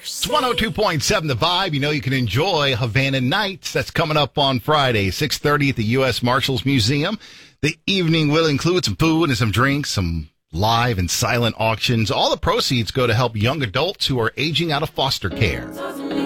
It's 102.7 The Vibe. You know you can enjoy Havana Nights. That's coming up on Friday, 6:30 at the U.S. Marshals Museum. The evening will include some food and some drinks, some live and silent auctions. All the proceeds go to help young adults who are aging out of foster care.